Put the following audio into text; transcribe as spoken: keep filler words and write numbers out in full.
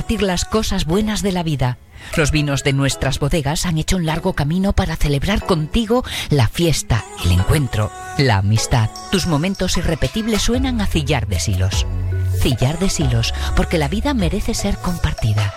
compartir las cosas buenas de la vida. Los vinos de nuestras bodegas han hecho un largo camino para celebrar contigo la fiesta, el encuentro, la amistad. Tus momentos irrepetibles suenan a Cillar de Silos. Cillar de Silos, porque la vida merece ser compartida.